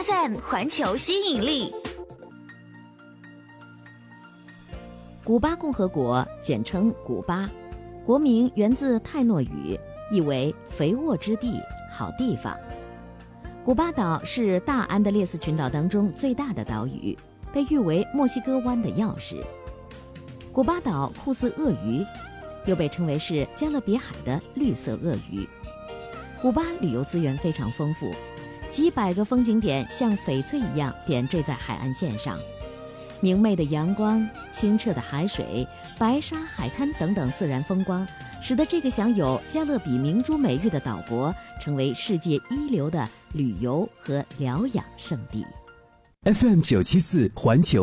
FM 环球吸引力。 古巴共和国简称古巴，国名源自泰诺语，意为肥沃之地、好地方。古巴岛是大安德烈斯群岛当中最大的岛屿，被誉为墨西哥湾的钥匙。古巴岛酷似鳄鱼，又被称为是加勒比海的绿色鳄鱼。古巴旅游资源非常丰富，几百个风景点像翡翠一样点缀在海岸线上。明媚的阳光、清澈的海水、白沙海滩等等自然风光，使得这个享有加勒比明珠美誉的岛国成为世界一流的旅游和疗养胜地。 FM 974环球